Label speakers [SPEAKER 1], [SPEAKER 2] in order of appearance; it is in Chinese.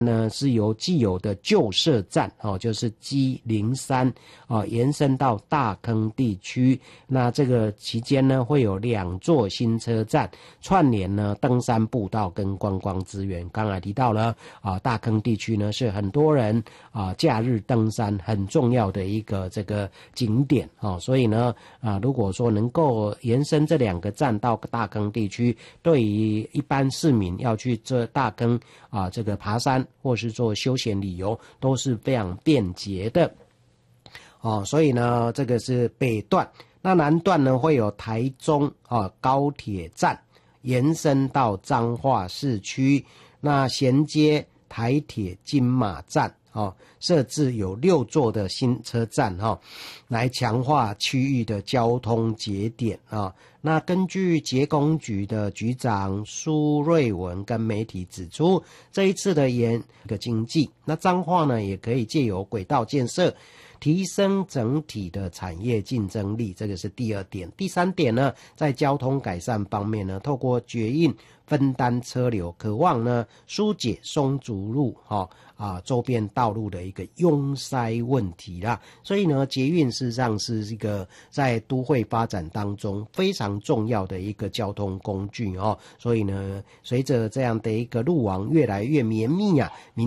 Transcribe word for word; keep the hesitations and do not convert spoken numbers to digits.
[SPEAKER 1] 呢是由既有的旧社站哦，就是基零三哦，延伸到大坑地区。那这个期间呢，会有两座新车站串联呢登山步道跟观光资源。刚才提到了啊，大坑地区呢是很多人啊假日登山很重要的一个这个景点哦，所以呢啊，如果说能够延伸这两个站到大坑地区，对于一般市民要去这大坑啊这个爬山或是做休闲旅游都是非常便捷的哦，所以呢，这个是北段。那南段呢，会有台中啊高铁站延伸到彰化市区，那衔接台铁金马站哦，设置有六座的新车站哈、哦，来强化区域的交通节点啊、哦。那根据捷工局的局长苏瑞文跟媒体指出，这一次的研的经济，那彰化呢也可以借由轨道建设提升整体的产业竞争力，这个是第二点。第三点呢，在交通改善方面呢，透过捷运分担车流，渴望呢疏解松竹路哈啊周边道路的一个拥塞问题啦。所以呢，捷运事实上是一个在都会发展当中非常重要的一个交通工具哦。所以呢，随着这样的一个路网越来越绵密啊。